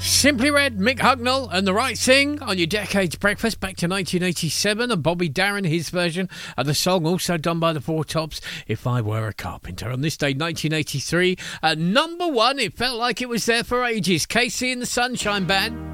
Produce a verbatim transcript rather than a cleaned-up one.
Simply Red, Mick Hucknall and The Right Thing on your Decades Breakfast back to nineteen eighty-seven, and Bobby Darin, his version of the song, also done by the Four Tops, If I Were a Carpenter. On this day, nineteen eighty-three, at number one, it felt like it was there for ages. Casey and the Sunshine Band.